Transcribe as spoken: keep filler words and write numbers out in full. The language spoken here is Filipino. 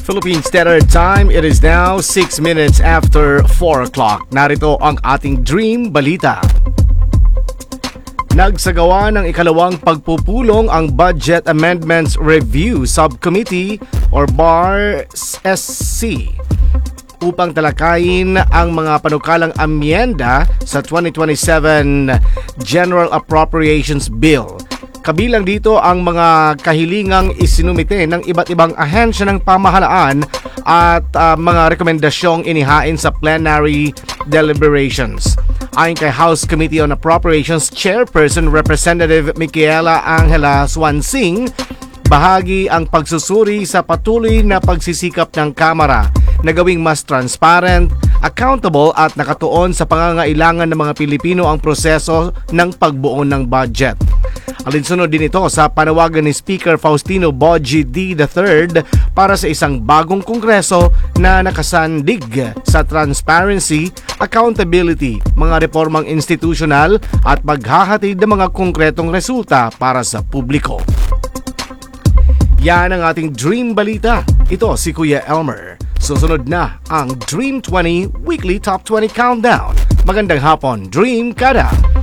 Philippine Standard Time, it is now six minutes after four o'clock. Narito ang ating Dream Balita. Nagsagawa ng ikalawang pagpupulong ang Budget Amendments Review Subcommittee or B A R S C upang talakayin ang mga panukalang amyenda sa twenty twenty-seven General Appropriations Bill. Kabilang dito ang mga kahilingang isinumite ng iba't ibang ahensya ng pamahalaan at uh, mga rekomendasyong inihain sa plenary deliberations. Ayon kay House Committee on Appropriations Chairperson Representative Micaela Angela Swansing, bahagi ang pagsusuri sa patuloy na pagsisikap ng Kamara na gawing mas transparent, accountable at nakatuon sa pangangailangan ng mga Pilipino ang proseso ng pagbuo ng budget. Alinsunod din ito sa panawagan ni Speaker Faustino Boji D the third para sa isang bagong kongreso na nakasandig sa transparency, accountability, mga reformang institusyonal at maghahatid ng mga konkretong resulta para sa publiko. Yan ang ating Dream Balita. Ito si Kuya Elmer. Susunod na ang Dream twenty Weekly Top twenty Countdown. Magandang hapon, Dream Kada!